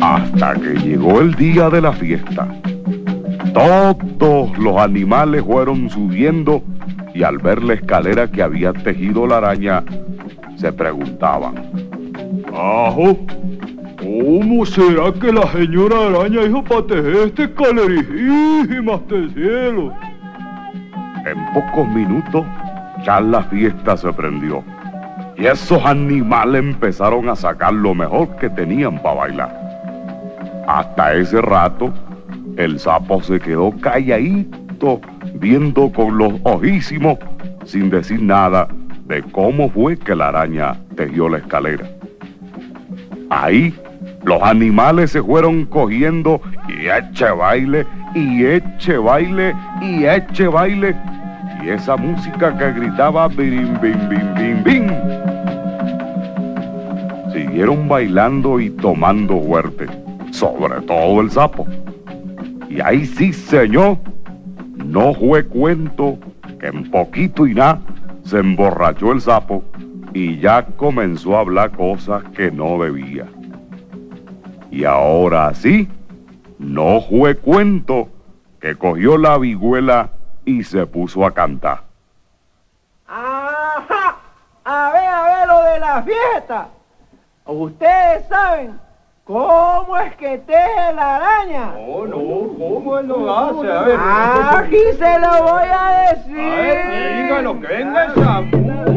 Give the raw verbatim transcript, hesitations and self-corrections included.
Hasta que llegó el día de la fiesta. Todos los animales fueron subiendo y al ver la escalera que había tejido la araña, se preguntaban: ¡Ajo! ¿Cómo será que la señora araña hizo para tejer esta escalerísima hasta el cielo? En pocos minutos ya la fiesta se prendió y esos animales empezaron a sacar lo mejor que tenían para bailar. Hasta ese rato, el sapo se quedó calladito, viendo con los ojísimos, sin decir nada de cómo fue que la araña tejió la escalera. Ahí, los animales se fueron cogiendo y eche baile, y eche baile, y eche baile. Y esa música que gritaba birim, bim, bim, bim, bim. Siguieron bailando y tomando fuerte, sobre todo el sapo. Y ahí sí, señor, no fue cuento que en poquito y nada se emborrachó el sapo y ya comenzó a hablar cosas que no debía. Y ahora sí, no fue cuento que cogió la vihuela y se puso a cantar. ¡Ajá! A ver, a ver lo de la fiesta. Ustedes saben cómo es que teje la araña. No, no, ¿cómo él lo hace? A ver, Aquí se lo voy a decir. a ver, dígalo, que venga el sapo.